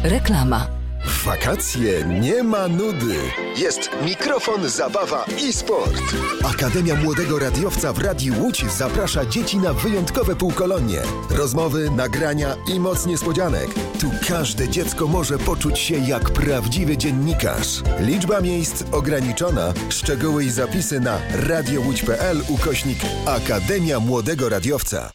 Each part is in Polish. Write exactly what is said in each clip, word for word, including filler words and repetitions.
Reklama. W wakacje nie ma nudy. Jest mikrofon, zabawa i sport. Akademia Młodego Radiowca w Radiu Łódź zaprasza dzieci na wyjątkowe półkolonie. Rozmowy, nagrania i moc niespodzianek. Tu każde dziecko może poczuć się jak prawdziwy dziennikarz. Liczba miejsc ograniczona. Szczegóły i zapisy na radiołódź.pl ukośnik Akademia Młodego Radiowca.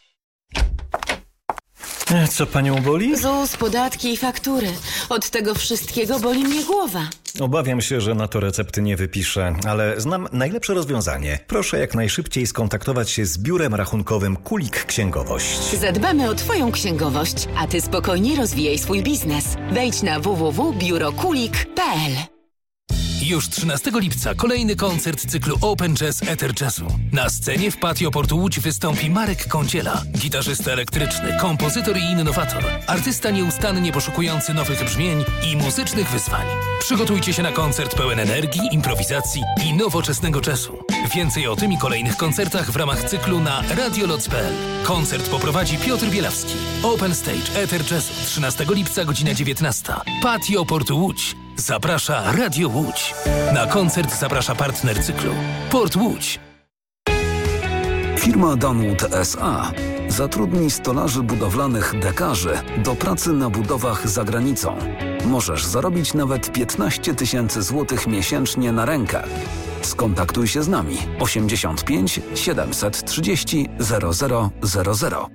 Co panią boli? ZUS, podatki i faktury. Od tego wszystkiego boli mnie głowa. Obawiam się, że na to recepty nie wypiszę, ale znam najlepsze rozwiązanie. Proszę jak najszybciej skontaktować się z biurem rachunkowym Kulik Księgowość. Zadbamy o twoją księgowość, a ty spokojnie rozwijaj swój biznes. Wejdź na w w w kropka biuro kulik kropka p l. Już trzynastego lipca kolejny koncert cyklu Open Jazz Ether Jazzu. Na scenie w Patio Portu Łódź wystąpi Marek Kądziela, gitarzysta elektryczny, kompozytor i innowator, artysta nieustannie poszukujący nowych brzmień i muzycznych wyzwań. Przygotujcie się na koncert pełen energii, improwizacji i nowoczesnego jazzu. Więcej o tym i kolejnych koncertach w ramach cyklu na radioloc kropka p l. Koncert poprowadzi Piotr Bielawski. Open Stage Ether Jazzu trzynastego lipca, godzina dziewiętnasta. Patio Portu Łódź. Zaprasza Radio Łódź. Na koncert zaprasza partner cyklu Port Łódź. Firma Dunwood S A zatrudni stolarzy budowlanych dekarzy do pracy na budowach za granicą. Możesz zarobić nawet piętnaście tysięcy złotych miesięcznie na rękę. Skontaktuj się z nami osiemdziesiąt pięć siedemset trzydzieści zero zero zero zero.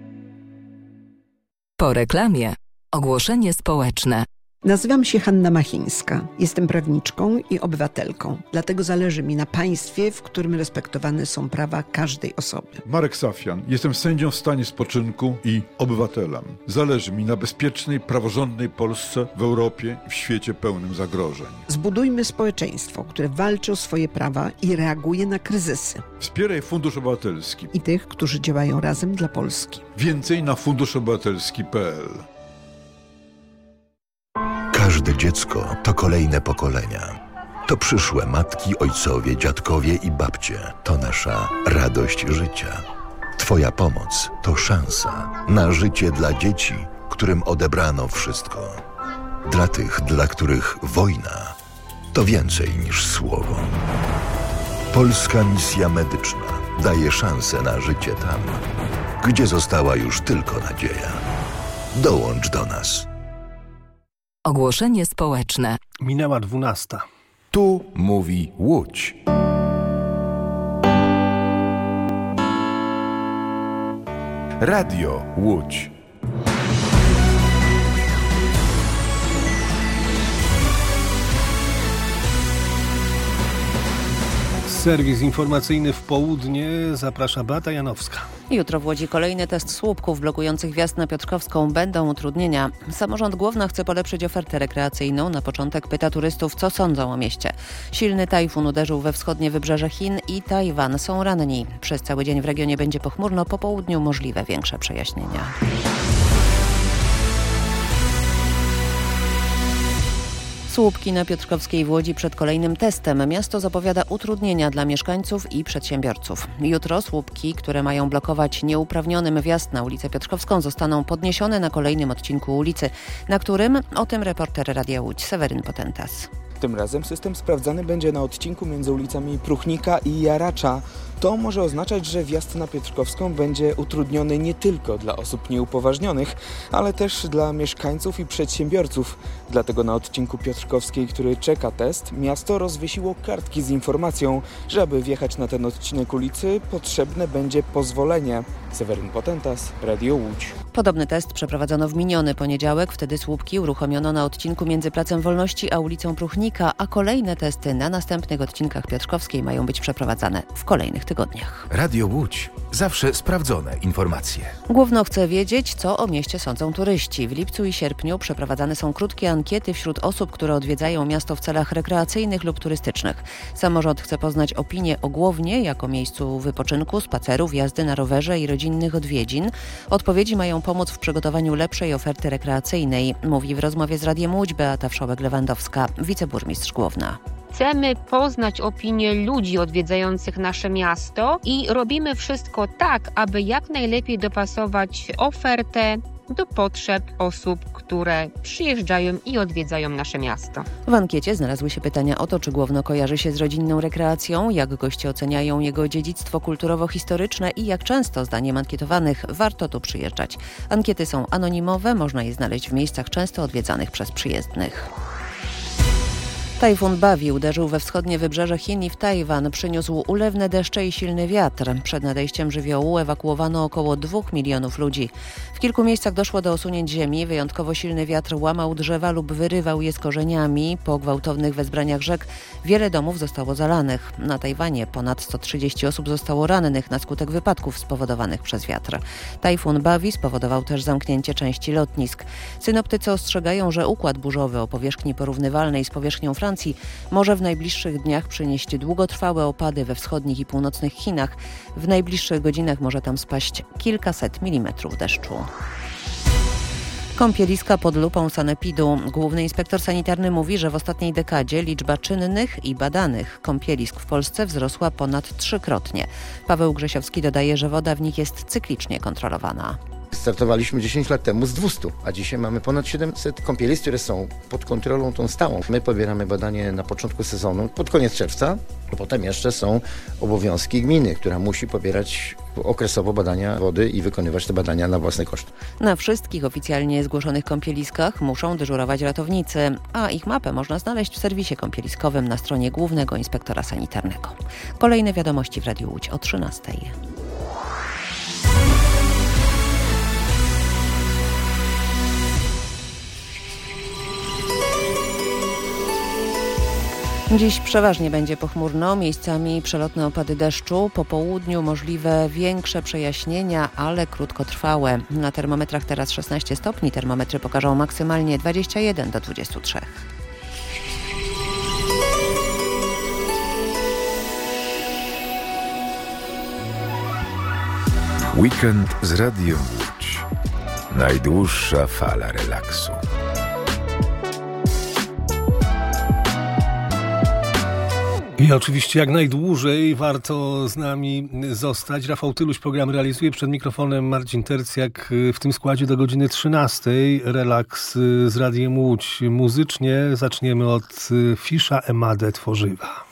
Po reklamie ogłoszenie społeczne. Nazywam się Hanna Machińska. Jestem prawniczką i obywatelką. Dlatego zależy mi na państwie, w którym respektowane są prawa każdej osoby. Marek Safian. Jestem sędzią w stanie spoczynku i obywatelem. Zależy mi na bezpiecznej, praworządnej Polsce w Europie i w świecie pełnym zagrożeń. Zbudujmy społeczeństwo, które walczy o swoje prawa i reaguje na kryzysy. Wspieraj Fundusz Obywatelski I tych, którzy działają razem dla Polski. Więcej na fundusz obywatelski kropka p l. Każde dziecko to kolejne pokolenia. To przyszłe matki, ojcowie, dziadkowie i babcie. To nasza radość życia. Twoja pomoc to szansa na życie dla dzieci, którym odebrano wszystko. Dla tych, dla których wojna to więcej niż słowo. Polska Misja Medyczna daje szansę na życie tam, gdzie została już tylko nadzieja. Dołącz do nas. Ogłoszenie społeczne. Minęła dwunasta. Tu mówi Łódź. Radio Łódź. Serwis informacyjny w południe zaprasza Beata Janowska. Jutro w Łodzi kolejny test słupków blokujących wjazd na Piotrkowską. Będą utrudnienia. Samorząd Głowna chce polepszyć ofertę rekreacyjną. Na początek pyta turystów, co sądzą o mieście. Silny tajfun uderzył we wschodnie wybrzeże Chin i Tajwan. Są ranni. Przez cały dzień w regionie będzie pochmurno. Po południu możliwe większe przejaśnienia. Słupki na Piotrkowskiej w Łodzi przed kolejnym testem. Miasto zapowiada utrudnienia dla mieszkańców i przedsiębiorców. Jutro słupki, które mają blokować nieuprawnionym wjazd na ulicę Piotrkowską, zostaną podniesione na kolejnym odcinku ulicy, na którym o tym reporter Radia Łódź Seweryn Potentas. Tym razem system sprawdzany będzie na odcinku między ulicami Pruchnika i Jaracza. To może oznaczać, że wjazd na Piotrkowską będzie utrudniony nie tylko dla osób nieupoważnionych, ale też dla mieszkańców i przedsiębiorców. Dlatego na odcinku Piotrkowskiej, który czeka test, miasto rozwiesiło kartki z informacją, że aby wjechać na ten odcinek ulicy, potrzebne będzie pozwolenie. Seweryn Potentas, Radio Łódź. Podobny test przeprowadzono w miniony poniedziałek. Wtedy słupki uruchomiono na odcinku między Placem Wolności a ulicą Pruchnika, a kolejne testy na następnych odcinkach Piotrkowskiej mają być przeprowadzane w kolejnych tygodniach. Radio Łódź. Zawsze sprawdzone informacje. Główno chce wiedzieć, co o mieście sądzą turyści. W lipcu i sierpniu przeprowadzane są krótkie ankiety wśród osób, które odwiedzają miasto w celach rekreacyjnych lub turystycznych. Samorząd chce poznać opinię o Głownie jako miejscu wypoczynku, spacerów, jazdy na rowerze i rodzinnych odwiedzin. Odpowiedzi mają pomóc w przygotowaniu lepszej oferty rekreacyjnej, mówi w rozmowie z Radiem Łódź Beata Wszołek-Lewandowska, wiceburmistrz Głowna. Chcemy poznać opinię ludzi odwiedzających nasze miasto i robimy wszystko tak, aby jak najlepiej dopasować ofertę do potrzeb osób, które przyjeżdżają i odwiedzają nasze miasto. W ankiecie znalazły się pytania o to, czy Głowno kojarzy się z rodzinną rekreacją, jak goście oceniają jego dziedzictwo kulturowo-historyczne i jak często, zdaniem ankietowanych, warto tu przyjeżdżać. Ankiety są anonimowe, można je znaleźć w miejscach często odwiedzanych przez przyjezdnych. Tajfun Bawi uderzył we wschodnie wybrzeże Chin i w Tajwan. Przyniósł ulewne deszcze i silny wiatr. Przed nadejściem żywiołu ewakuowano około dwóch milionów ludzi. W kilku miejscach doszło do osunięć ziemi. Wyjątkowo silny wiatr łamał drzewa lub wyrywał je z korzeniami. Po gwałtownych wezbraniach rzek wiele domów zostało zalanych. Na Tajwanie ponad sto trzydzieści osób zostało rannych na skutek wypadków spowodowanych przez wiatr. Tajfun Bawi spowodował też zamknięcie części lotnisk. Synoptycy ostrzegają, że układ burzowy o powierzchni porównywalnej z powierzchnią Francji może w najbliższych dniach przynieść długotrwałe opady we wschodnich i północnych Chinach. W najbliższych godzinach może tam spaść kilkaset milimetrów deszczu. Kąpieliska pod lupą sanepidu. Główny inspektor sanitarny mówi, że w ostatniej dekadzie liczba czynnych i badanych kąpielisk w Polsce wzrosła ponad trzykrotnie. Paweł Grzesiowski dodaje, że woda w nich jest cyklicznie kontrolowana. Startowaliśmy dziesięć lat temu z dwustu, a dzisiaj mamy ponad siedemset kąpielisk, które są pod kontrolą tą stałą. My pobieramy badanie na początku sezonu, pod koniec czerwca, a potem jeszcze są obowiązki gminy, która musi pobierać okresowo badania wody i wykonywać te badania na własny koszt. Na wszystkich oficjalnie zgłoszonych kąpieliskach muszą dyżurować ratownicy, a ich mapę można znaleźć w serwisie kąpieliskowym na stronie Głównego Inspektora Sanitarnego. Kolejne wiadomości w Radiu Łódź o trzynastej. Dziś przeważnie będzie pochmurno, miejscami przelotne opady deszczu. Po południu możliwe większe przejaśnienia, ale krótkotrwałe. Na termometrach teraz szesnaście stopni, termometry pokażą maksymalnie dwadzieścia jeden do dwudziestu trzech. Weekend z Radiem Łódź. Najdłuższa fala relaksu. I oczywiście jak najdłużej warto z nami zostać. Rafał Tyluś program realizuje, przed mikrofonem Marcin Tercjak. W tym składzie do godziny trzynastej. Relaks z Radiem Łódź. Muzycznie zaczniemy od Fisza Emade Tworzywa.